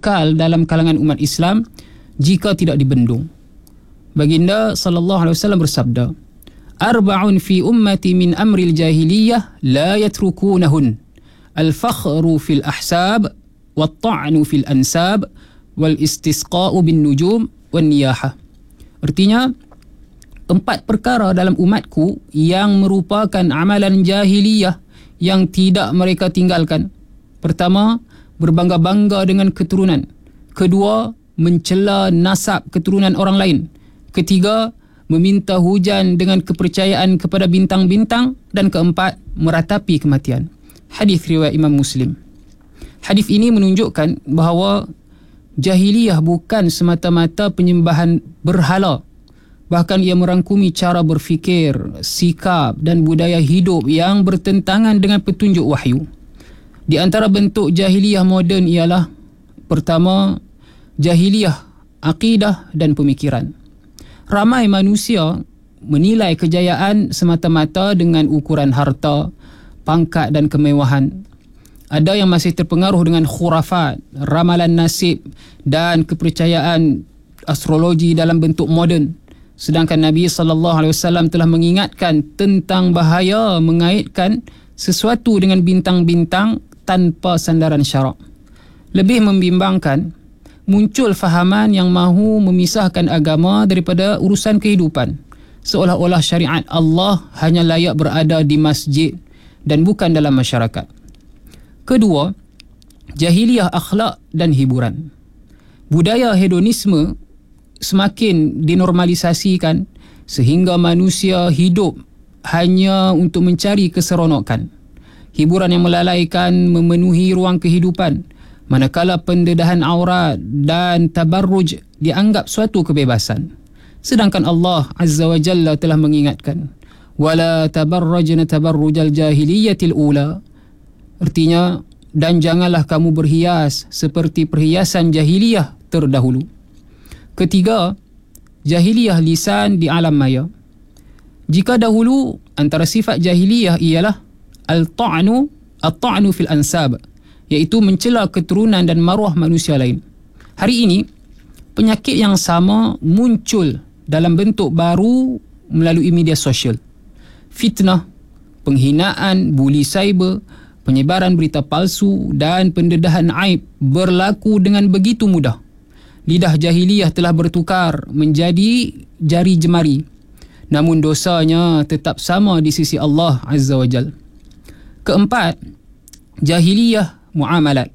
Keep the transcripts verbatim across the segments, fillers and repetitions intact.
kekal dalam kalangan umat Islam jika tidak dibendung. Baginda sallallahu alaihi wasallam bersabda, arba'un fi ummati min amril jahiliyah la yatrukunahun, al-fakhru fil ahsab, wat-ta'nu fil ansab, wal istisqa'u bin nujum, wan niyahah. Artinya, empat perkara dalam umatku yang merupakan amalan jahiliyah yang tidak mereka tinggalkan. Pertama, berbangga-bangga dengan keturunan. Kedua, mencela nasab keturunan orang lain. Ketiga, meminta hujan dengan kepercayaan kepada bintang-bintang. Dan keempat, meratapi kematian. Hadis riwayat Imam Muslim. Hadis ini menunjukkan bahawa jahiliyah bukan semata-mata penyembahan berhala. Bahkan ia merangkumi cara berfikir, sikap dan budaya hidup yang bertentangan dengan petunjuk wahyu. Di antara bentuk jahiliyah moden ialah pertama, jahiliyah akidah dan pemikiran. Ramai manusia menilai kejayaan semata-mata dengan ukuran harta, pangkat dan kemewahan. Ada yang masih terpengaruh dengan khurafat, ramalan nasib dan kepercayaan astrologi dalam bentuk moden. Sedangkan Nabi sallallahu alaihi wasallam telah mengingatkan tentang bahaya mengaitkan sesuatu dengan bintang-bintang tanpa sandaran syarak. Lebih membimbangkan, muncul fahaman yang mahu memisahkan agama daripada urusan kehidupan, seolah-olah syariat Allah hanya layak berada di masjid dan bukan dalam masyarakat. Kedua, jahiliyah akhlak dan hiburan. Budaya hedonisme semakin dinormalisasikan sehingga manusia hidup hanya untuk mencari keseronokan. Hiburan yang melalaikan memenuhi ruang kehidupan, manakala pendedahan aurat dan tabarruj dianggap suatu kebebasan. Sedangkan Allah Azza wa Jalla telah mengingatkan, wala tabarrajna tabarrujal jahiliyatil ula. Artinya, dan janganlah kamu berhias seperti perhiasan jahiliyah terdahulu. Ketiga, jahiliyah lisan di alam maya. Jika dahulu antara sifat jahiliyah ialah al-ta'nu, al-ta'nu fil ansab, iaitu mencela keturunan dan maruah manusia lain. Hari ini, penyakit yang sama muncul dalam bentuk baru melalui media sosial. Fitnah, penghinaan, buli cyber, penyebaran berita palsu dan pendedahan aib berlaku dengan begitu mudah. Lidah jahiliyah telah bertukar menjadi jari jemari. Namun dosanya tetap sama di sisi Allah Azza wa Jal. Keempat, jahiliyah muamalat.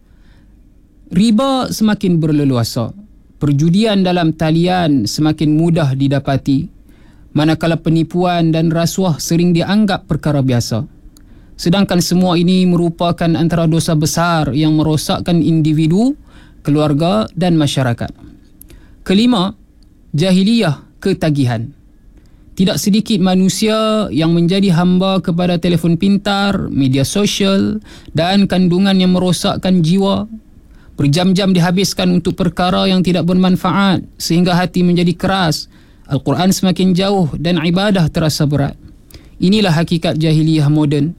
Riba semakin berleluasa. Perjudian dalam talian semakin mudah didapati, manakala penipuan dan rasuah sering dianggap perkara biasa. Sedangkan semua ini merupakan antara dosa besar yang merosakkan individu, keluarga dan masyarakat. Kelima, jahiliyah ketagihan. Tidak sedikit manusia yang menjadi hamba kepada telefon pintar, media sosial dan kandungan yang merosakkan jiwa. Berjam-jam dihabiskan untuk perkara yang tidak bermanfaat sehingga hati menjadi keras, Al-Quran semakin jauh dan ibadah terasa berat. Inilah hakikat jahiliyah moden.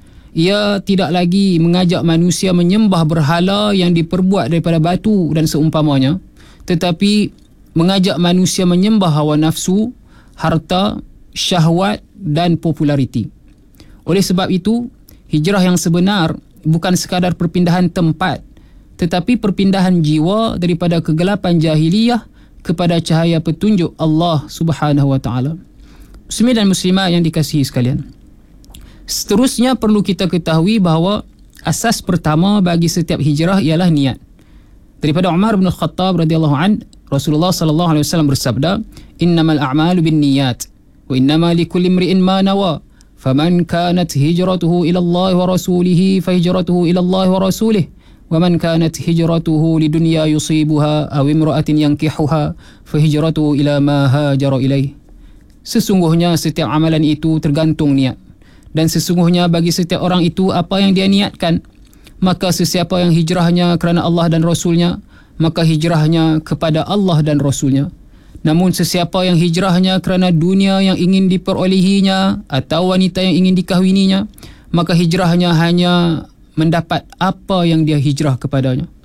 Ia tidak lagi mengajak manusia menyembah berhala yang diperbuat daripada batu dan seumpamanya, tetapi mengajak manusia menyembah hawa nafsu, harta, syahwat dan populariti. Oleh sebab itu, hijrah yang sebenar bukan sekadar perpindahan tempat, tetapi perpindahan jiwa daripada kegelapan jahiliyah kepada cahaya petunjuk Allah Subhanahu wa taala. Muslimin dan muslimat yang dikasihi sekalian, seterusnya perlu kita ketahui bahawa asas pertama bagi setiap hijrah ialah niat. Daripada Umar bin Khattab radhiyallahu an, Rasulullah sallallahu alaihi wasallam bersabda, "Innamal a'malu binniyat wa innama likulli imri'in ma nawa. Faman kanat hijratuhu ila Allah wa rasulih fa hijratuhu ila Allah wa rasulih, wa man kanat hijratuhu lidunya yusibuha aw imra'atin yankihuha fa hijratuhu ila ma hajara ilaih." Sesungguhnya setiap amalan itu tergantung niat. Dan sesungguhnya bagi setiap orang itu apa yang dia niatkan. Maka sesiapa yang hijrahnya kerana Allah dan Rasulnya, maka hijrahnya kepada Allah dan Rasulnya. Namun sesiapa yang hijrahnya kerana dunia yang ingin diperolehinya atau wanita yang ingin dikahwininya, maka hijrahnya hanya mendapat apa yang dia hijrah kepadanya.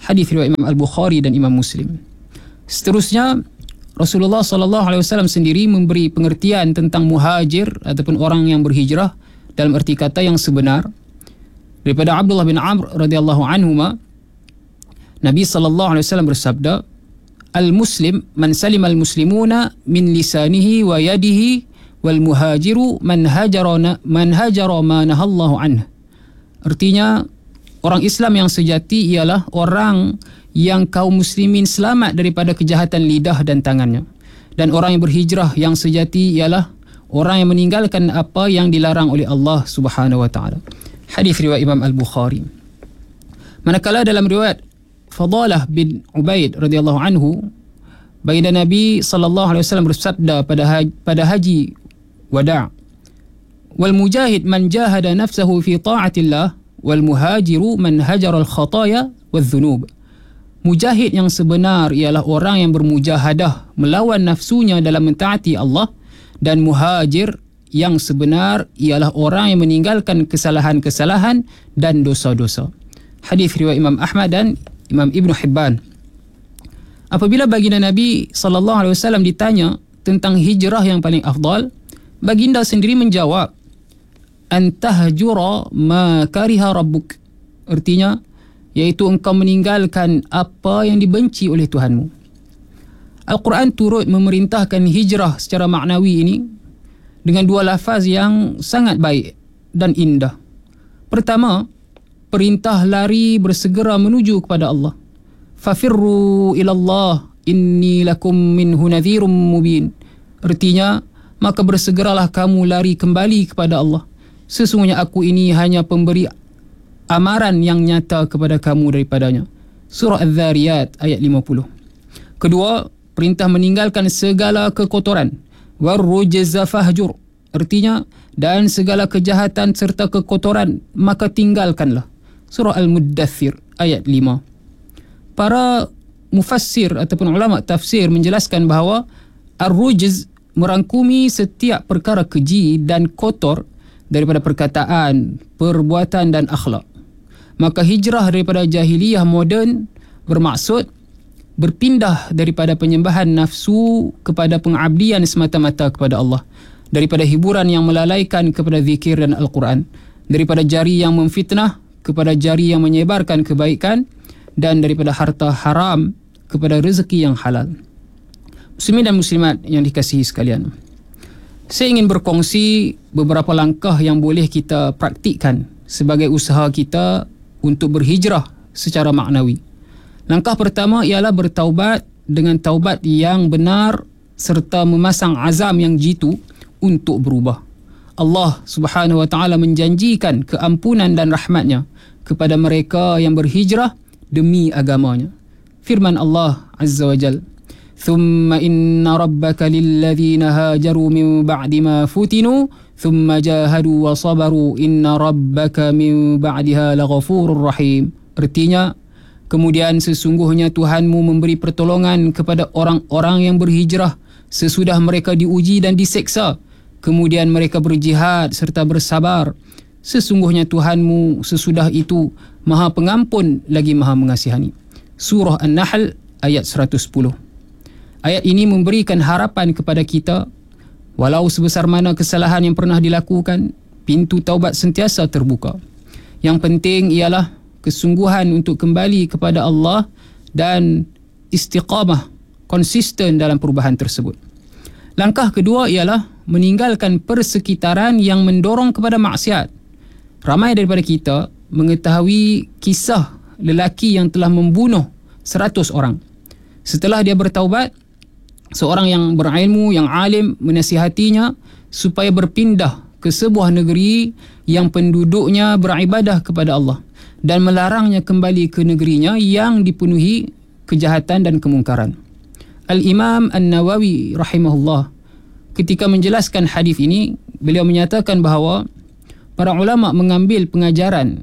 Hadis riwayat Imam Al-Bukhari dan Imam Muslim. Seterusnya, Rasulullah sallallahu alaihi wasallam sendiri memberi pengertian tentang muhajir ataupun orang yang berhijrah dalam erti kata yang sebenar. Daripada Abdullah bin Amr radhiyallahu anhuma, Nabi sallallahu alaihi wasallam bersabda, "Al-muslim man salima al-muslimuna min lisanihi wa yadihi wal muhajiru man hajara man hajara ma nahallahu anhu." Artinya, orang Islam yang sejati ialah orang yang kaum muslimin selamat daripada kejahatan lidah dan tangannya. Dan orang yang berhijrah yang sejati ialah orang yang meninggalkan apa yang dilarang oleh Allah Subhanahu wa taala. Hadis riwayat Imam Al-Bukhari. Manakala dalam riwayat Fadalah bin Ubaid radhiyallahu anhu, baginda Nabi sallallahu alaihi wasallam bersabda pada haji, pada haji wada', "Wal mujahid man jahada nafsahu fi ta'atillah wal muhajiru man hajara al-khataya wadh-dhunub." Mujahid yang sebenar ialah orang yang bermujahadah melawan nafsunya dalam mentaati Allah, dan muhajir yang sebenar ialah orang yang meninggalkan kesalahan-kesalahan dan dosa-dosa. Hadis riwayat Imam Ahmad dan Imam Ibn Hibban. Apabila baginda Nabi sallallahu alaihi wasallam ditanya tentang hijrah yang paling afdal, baginda sendiri menjawab, "Antahjura ma kariha rabbuk." Artinya, iaitu engkau meninggalkan apa yang dibenci oleh Tuhanmu. Al-Quran turut memerintahkan hijrah secara maknawi ini dengan dua lafaz yang sangat baik dan indah. Pertama, perintah lari bersegera menuju kepada Allah. Fafirru ilallah inni lakum minhu nadhirum mubin. Artinya, maka bersegeralah kamu lari kembali kepada Allah. Sesungguhnya aku ini hanya pemberi amaran yang nyata kepada kamu daripadanya. Surah Adz-Dzariyat ayat lima puluh. Kedua, perintah meninggalkan segala kekotoran. Warrujza fahjur. Artinya, dan segala kejahatan serta kekotoran, maka tinggalkanlah. Surah Al-Muddathir ayat lima. Para mufassir ataupun ulama tafsir menjelaskan bahawa ar-rujz merangkumi setiap perkara keji dan kotor daripada perkataan, perbuatan dan akhlak. Maka hijrah daripada jahiliyah moden bermaksud berpindah daripada penyembahan nafsu kepada pengabdian semata-mata kepada Allah, daripada hiburan yang melalaikan kepada zikir dan Al-Quran, daripada jari yang memfitnah kepada jari yang menyebarkan kebaikan, dan daripada harta haram kepada rezeki yang halal. Muslimin dan muslimat yang dikasihi sekalian, saya ingin berkongsi beberapa langkah yang boleh kita praktikkan sebagai usaha kita untuk berhijrah secara maknawi. Langkah pertama ialah bertaubat dengan taubat yang benar serta memasang azam yang jitu untuk berubah. Allah Subhanahu wa taala menjanjikan keampunan dan rahmatnya kepada mereka yang berhijrah demi agamanya. Firman Allah Azza wa Jalla, "Thumma inna rabbaka lilladhina hajaru min ba'di ma futinu thumma jahadu wa sabaru inna rabbaka min ba'diha laghafurur rahim." Artinya, kemudian sesungguhnya Tuhanmu memberi pertolongan kepada orang-orang yang berhijrah sesudah mereka diuji dan diseksa. Kemudian mereka berjihad serta bersabar. Sesungguhnya Tuhanmu sesudah itu Maha Pengampun lagi Maha Mengasihani. Surah An-Nahl ayat seratus sepuluh. Ayat ini memberikan harapan kepada kita, walau sebesar mana kesalahan yang pernah dilakukan, pintu taubat sentiasa terbuka. Yang penting ialah kesungguhan untuk kembali kepada Allah dan istiqamah, konsisten dalam perubahan tersebut. Langkah kedua ialah meninggalkan persekitaran yang mendorong kepada maksiat. Ramai daripada kita mengetahui kisah lelaki yang telah membunuh seratus orang. Setelah dia bertaubat, seorang yang berilmu, yang alim menasihatinya supaya berpindah ke sebuah negeri yang penduduknya beribadah kepada Allah dan melarangnya kembali ke negerinya yang dipenuhi kejahatan dan kemungkaran. Al-Imam An-Nawawi rahimahullah ketika menjelaskan hadis ini, beliau menyatakan bahawa para ulama mengambil pengajaran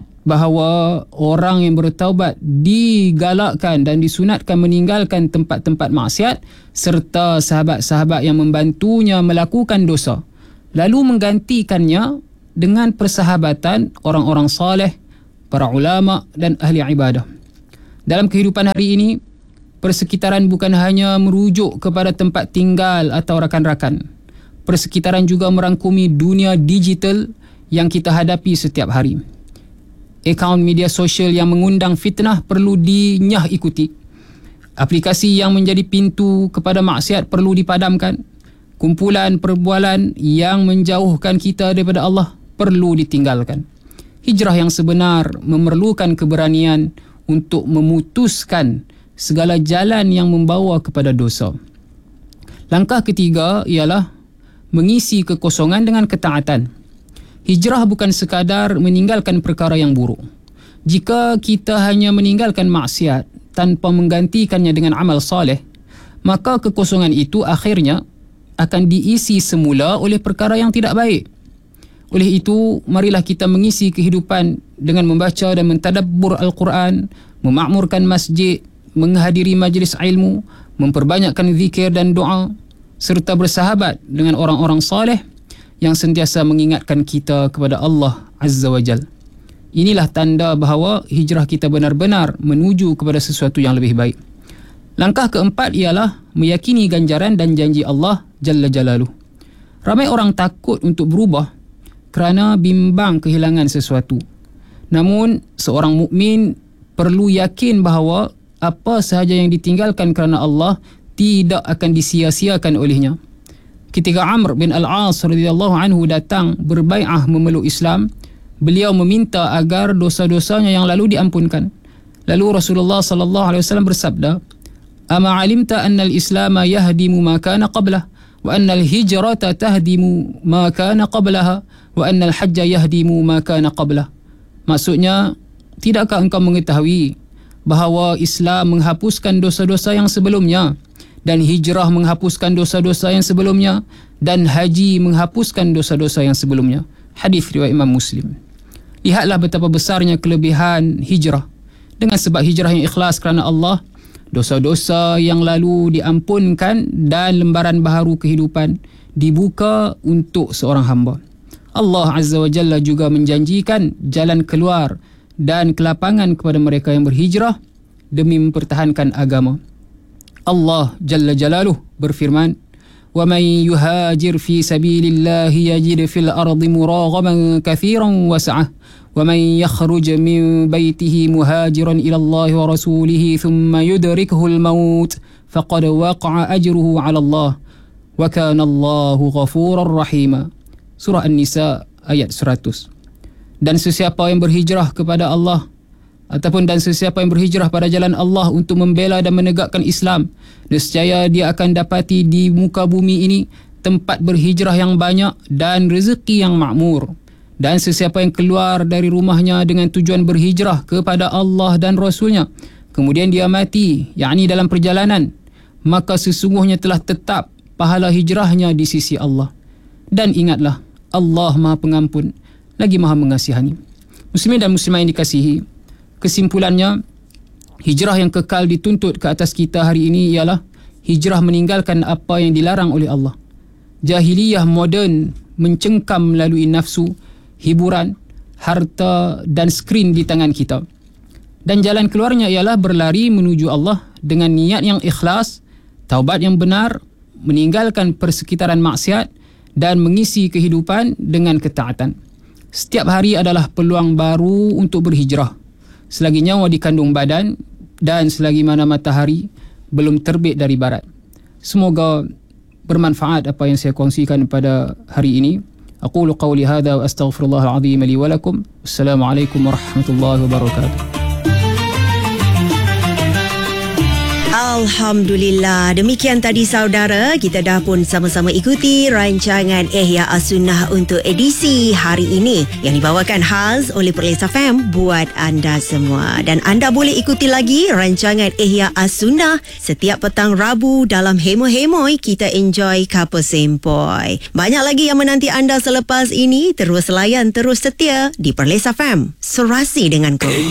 bahawa orang yang bertaubat digalakkan dan disunatkan meninggalkan tempat-tempat maksiat serta sahabat-sahabat yang membantunya melakukan dosa, lalu menggantikannya dengan persahabatan orang-orang saleh, para ulama dan ahli ibadah. Dalam kehidupan hari ini, persekitaran bukan hanya merujuk kepada tempat tinggal atau rakan-rakan. Persekitaran juga merangkumi dunia digital yang kita hadapi setiap hari. Akaun media sosial yang mengundang fitnah perlu dinyah ikuti. Aplikasi yang menjadi pintu kepada maksiat perlu dipadamkan. Kumpulan perbualan yang menjauhkan kita daripada Allah perlu ditinggalkan. Hijrah yang sebenar memerlukan keberanian untuk memutuskan segala jalan yang membawa kepada dosa. Langkah ketiga ialah mengisi kekosongan dengan ketaatan. Hijrah bukan sekadar meninggalkan perkara yang buruk. Jika kita hanya meninggalkan maksiat tanpa menggantikannya dengan amal soleh, maka kekosongan itu akhirnya akan diisi semula oleh perkara yang tidak baik. Oleh itu, marilah kita mengisi kehidupan dengan membaca dan mentadabbur Al-Quran, memakmurkan masjid, menghadiri majlis ilmu, memperbanyakkan zikir dan doa, serta bersahabat dengan orang-orang saleh yang sentiasa mengingatkan kita kepada Allah Azza wa Jal. Inilah tanda bahawa hijrah kita benar-benar menuju kepada sesuatu yang lebih baik. Langkah keempat ialah meyakini ganjaran dan janji Allah Jalla Jalaluh. Ramai orang takut untuk berubah kerana bimbang kehilangan sesuatu. Namun, seorang mukmin perlu yakin bahawa apa sahaja yang ditinggalkan kerana Allah tidak akan disia-siakan olehnya. Ketika Amr bin Al-As radhiyallahu anhu datang berbai'ah memeluk Islam, beliau meminta agar dosa-dosanya yang lalu diampunkan. Lalu Rasulullah sallallahu alaihi wasallam bersabda, "Ama 'alimta anna al-Islam yahdimu ma kana qablah wa anna al-hijrata tahdimu ma kana qablaha wa anna al-hajja yahdimu ma kana qablah." Maksudnya, tidakkah engkau mengetahui bahawa Islam menghapuskan dosa-dosa yang sebelumnya, dan hijrah menghapuskan dosa-dosa yang sebelumnya, dan haji menghapuskan dosa-dosa yang sebelumnya. Hadis riwayat Imam Muslim. Lihatlah betapa besarnya kelebihan hijrah. Dengan sebab hijrah yang ikhlas kerana Allah, dosa-dosa yang lalu diampunkan dan lembaran baharu kehidupan dibuka untuk seorang hamba. Allah Azza wa Jalla juga menjanjikan jalan keluar dan kelapangan kepada mereka yang berhijrah demi mempertahankan agama. Allah Jalla Jalaluh berfirman, وَمَنْ يُهَاجِرْ فِي سَبِيلِ اللَّهِ يَجِدْ فِي الْأَرْضِ مُرَاغَمًا كَثِيرًا وَسَعَةً وَمَنْ يَخْرُجْ مِنْ بَيْتِهِ مُهَاجِرًا إِلَى اللَّهِ وَرَسُولِهِ ثُمَّ يُدْرِكْهُ الْمَوْتُ فَقَدْ وَقَعَ أَجْرُهُ عَلَى اللَّهِ وَكَانَ اللَّهُ غَفُورًا رَحِيمًا. Surah An-Nisa ayat seratus. Dan sesiapa yang berhijrah kepada Allah ataupun dan sesiapa yang berhijrah pada jalan Allah untuk membela dan menegakkan Islam, nescaya dia akan dapati di muka bumi ini tempat berhijrah yang banyak dan rezeki yang makmur. Dan sesiapa yang keluar dari rumahnya dengan tujuan berhijrah kepada Allah dan Rasulnya, kemudian dia mati, yakni dalam perjalanan, maka sesungguhnya telah tetap pahala hijrahnya di sisi Allah. Dan ingatlah, Allah Maha Pengampun lagi Maha Mengasihani. Muslimin dan muslimah yang dikasihi, kesimpulannya, hijrah yang kekal dituntut ke atas kita hari ini ialah hijrah meninggalkan apa yang dilarang oleh Allah. Jahiliyah moden mencengkam melalui nafsu, hiburan, harta dan skrin di tangan kita. Dan jalan keluarnya ialah berlari menuju Allah dengan niat yang ikhlas, taubat yang benar, meninggalkan persekitaran maksiat dan mengisi kehidupan dengan ketaatan. Setiap hari adalah peluang baru untuk berhijrah, selagi nyawa di kandung badan dan selagi mana matahari belum terbit dari barat. Semoga bermanfaat apa yang saya kongsikan pada hari ini. Aqulu qawli hadha wa astaghfirullahal azim li wa lakum. Wassalamualaikum warahmatullahi wabarakatuh. Alhamdulillah, demikian tadi saudara, kita dah pun sama-sama ikuti rancangan Ihya As-Sunnah untuk edisi hari ini yang dibawakan khas oleh Perlis F M buat anda semua. Dan anda boleh ikuti lagi rancangan Ihya As-Sunnah setiap petang Rabu dalam Hemoi-Hemoi kita enjoy Kapal Sempoi. Banyak lagi yang menanti anda selepas ini. Terus layan, terus setia di Perlis F M. Serasi denganku.